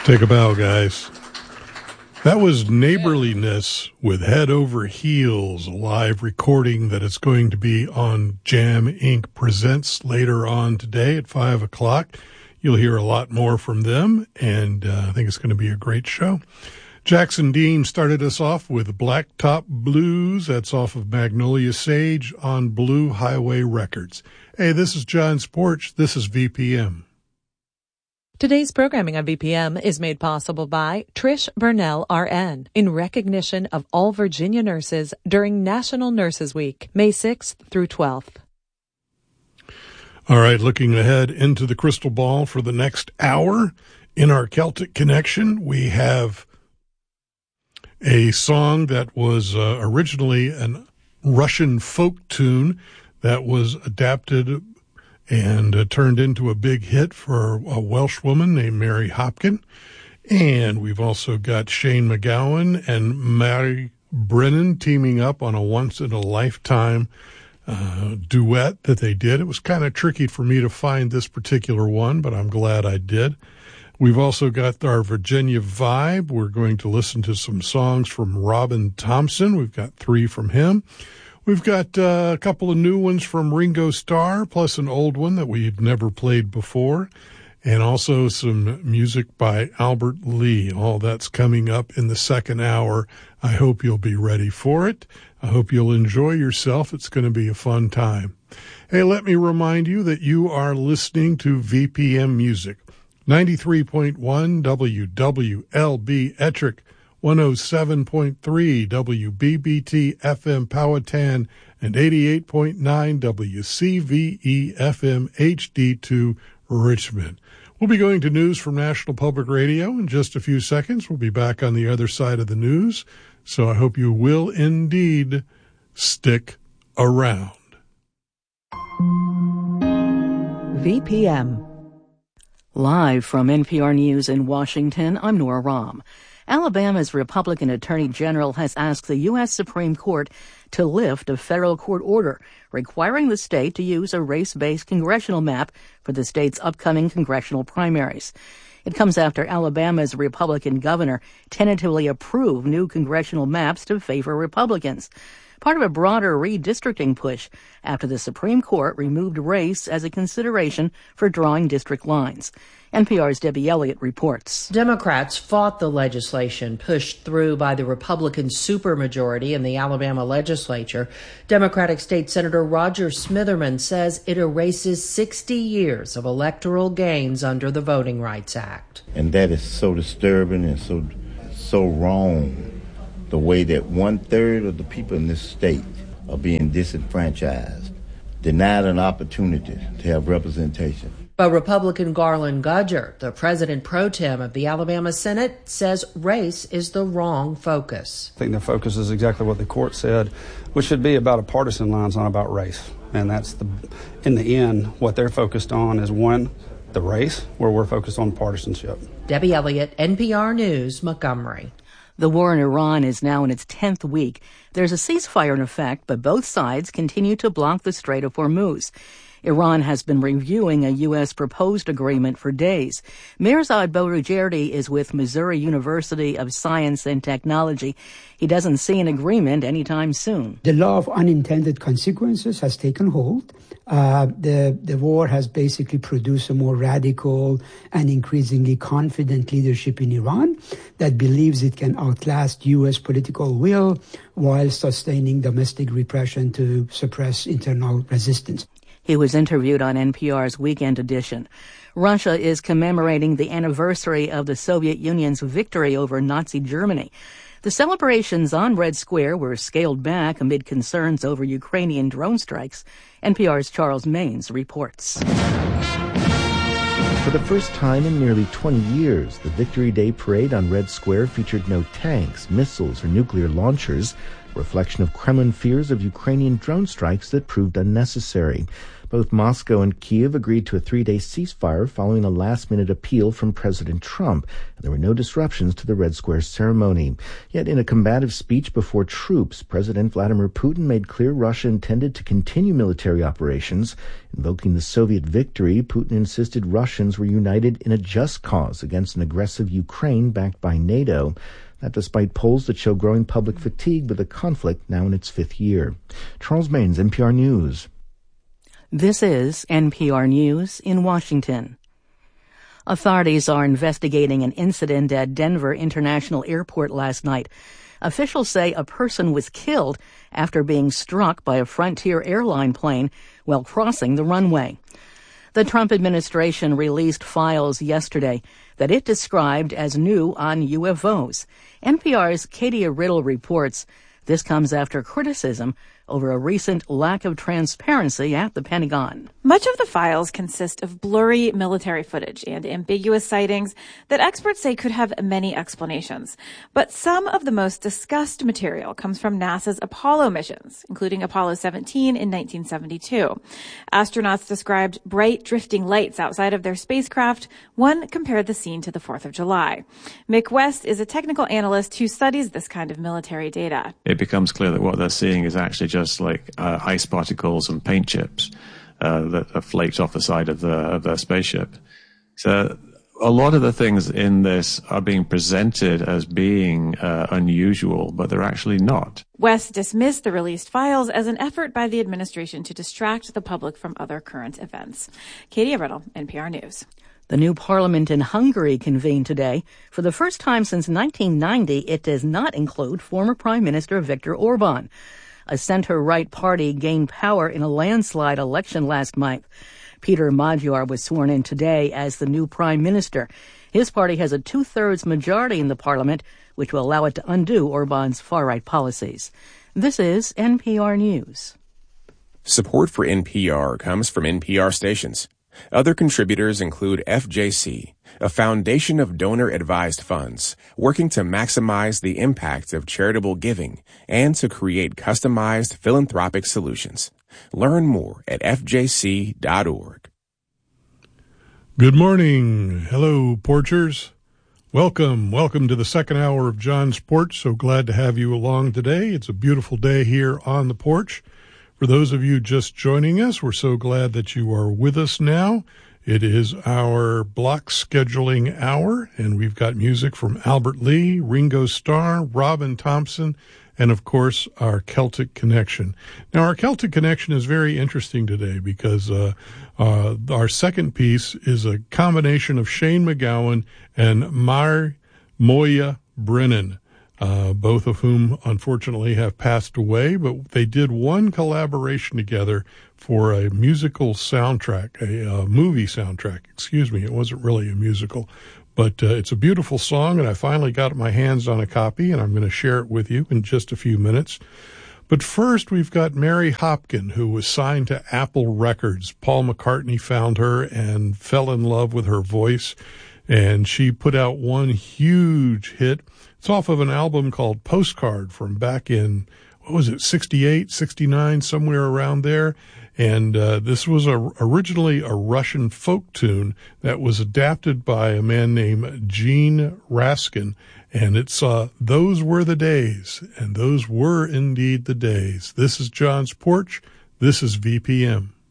Take a bow, guys. That was Neighborliness with Head Over Heels, a live recording that is going to be on Jam Inc. Presents later on today at 5 o'clock. You'll hear a lot more from them, and I think it's going to be a great show. Jackson Dean started us off with Blacktop Blues. That's off of Magnolia Sage on Blue Highway Records. Hey, this is John's Porch. This is VPM. Today's programming on VPM is made possible by Trish Burnell, RN, in recognition of all Virginia nurses during National Nurses Week, May 6th through 12th. All right, looking ahead into the crystal ball for the next hour, in our Celtic Connection, we have a song that was originally a Russian folk tune that was adapted and turned into a big hit for a Welsh woman named Mary Hopkin. And we've also got Shane McGowan and Mary Brennan teaming up on a once-in-a-lifetime duet that they did. It was kind of tricky for me to find this particular one, but I'm glad I did. We've also got our Virginia vibe. We're going to listen to some songs from Robin Thompson. We've got 3 from him. We've got a couple of new ones from Ringo Starr, plus an old one that we've never played before, and also some music by Albert Lee. All that's coming up in the second hour. I hope you'll be ready for it. I hope you'll enjoy yourself. It's going to be a fun time. Hey, let me remind you that you are listening to VPM Music, 93.1 WWLB Ettrick, 107.3 WBBT FM Powhatan, and 88.9 WCVE FM HD2 Richmond. We'll be going to news from National Public Radio in just a few seconds. We'll be back on the other side of the news, so I hope you will indeed stick around. VPM. Live from NPR News in Washington, I'm Nora Rahm. Alabama's Republican Attorney General has asked the U.S. Supreme Court to lift a federal court order requiring the state to use a race-based congressional map for the state's upcoming congressional primaries. It comes after Alabama's Republican governor tentatively approved new congressional maps to favor Republicans, part of a broader redistricting push after the Supreme Court removed race as a consideration for drawing district lines. NPR's Debbie Elliott reports. Democrats fought the legislation pushed through by the Republican supermajority in the Alabama legislature. Democratic State Senator Roger Smitherman says it erases 60 years of electoral gains under the Voting Rights Act. And that is so disturbing and so wrong, the way that 1/3 of the people in this state are being disenfranchised, denied an opportunity to have representation. But Republican Garland Gudger, the president pro tem of the Alabama Senate, says race is the wrong focus. I think the focus is exactly what the court said, which should be about a partisan line, it's not about race. And that's, in the end, what they're focused on is, one, the race, where we're focused on partisanship. Debbie Elliott, NPR News, Montgomery. The war in Iran is now in its 10th week. There's a ceasefire in effect, but both sides continue to block the Strait of Hormuz. Iran has been reviewing a U.S. proposed agreement for days. Mirzad Boroujerdi is with Missouri University of Science and Technology. He doesn't see an agreement anytime soon. The law of unintended consequences has taken hold. The war has basically produced a more radical and increasingly confident leadership in Iran that believes it can outlast U.S. political will while sustaining domestic repression to suppress internal resistance. He was interviewed on NPR's Weekend Edition. Russia is commemorating the anniversary of the Soviet Union's victory over Nazi Germany. The celebrations on Red Square were scaled back amid concerns over Ukrainian drone strikes. NPR's Charles Maines reports. For the first time in nearly 20 years, the Victory Day parade on Red Square featured no tanks, missiles, or nuclear launchers, a reflection of Kremlin fears of Ukrainian drone strikes that proved unnecessary. Both Moscow and Kyiv agreed to a 3-day ceasefire following a last-minute appeal from President Trump, and there were no disruptions to the Red Square ceremony. Yet in a combative speech before troops, President Vladimir Putin made clear Russia intended to continue military operations. Invoking the Soviet victory, Putin insisted Russians were united in a just cause against an aggressive Ukraine backed by NATO. That despite polls that show growing public fatigue with the conflict now in its 5th year. Charles Maynes, NPR News. This is NPR News in Washington. Authorities are investigating an incident at Denver International Airport last night. Officials say a person was killed after being struck by a Frontier airline plane while crossing the runway. The Trump administration released files yesterday that it described as new on UFOs. NPR's Katia Riddle reports this comes after criticism over a recent lack of transparency at the Pentagon. Much of the files consist of blurry military footage and ambiguous sightings that experts say could have many explanations. But some of the most discussed material comes from NASA's Apollo missions, including Apollo 17 in 1972. Astronauts described bright drifting lights outside of their spacecraft. One compared the scene to the 4th of July. Mick West is a technical analyst who studies this kind of military data. It becomes clear that what they're seeing is actually just like ice particles and paint chips that are flaked off the side of their spaceship. So a lot of the things in this are being presented as being unusual, but they're actually not. West dismissed the released files as an effort by the administration to distract the public from other current events. Katia Riddle, NPR News. The new parliament in Hungary convened today. For the first time since 1990, it does not include former Prime Minister Viktor Orban. A center-right party gained power in a landslide election last month. Peter Magyar was sworn in today as the new prime minister. His party has a 2/3 majority in the parliament, which will allow it to undo Orban's far-right policies. This is NPR News. Support for NPR comes from NPR stations. Other contributors include FJC, a foundation of donor-advised funds working to maximize the impact of charitable giving and to create customized philanthropic solutions. Learn more at fjc.org. Good morning. Hello, Porchers. Welcome to the second hour of John's Porch. So glad to have you along today. It's a beautiful day here on the porch. For those of you just joining us, we're so glad that you are with us now. It is our block scheduling hour, and we've got music from Albert Lee, Ringo Starr, Robin Thompson, and, of course, our Celtic Connection. Now, our Celtic Connection is very interesting today because our second piece is a combination of Shane MacGowan and Moya Brennan. Both of whom, unfortunately, have passed away, but they did one collaboration together for a musical soundtrack, a movie soundtrack. It wasn't really a musical, but it's a beautiful song, and I finally got my hands on a copy, and I'm going to share it with you in just a few minutes. But first, we've got Mary Hopkin, who was signed to Apple Records. Paul McCartney found her and fell in love with her voice, and she put out one huge hit. It's off of an album called Postcard from back in, 68, 69, somewhere around there. And this was originally a Russian folk tune that was adapted by a man named Gene Raskin. And it's Those Were the Days, and those were indeed the days. This is John's Porch. This is VPM.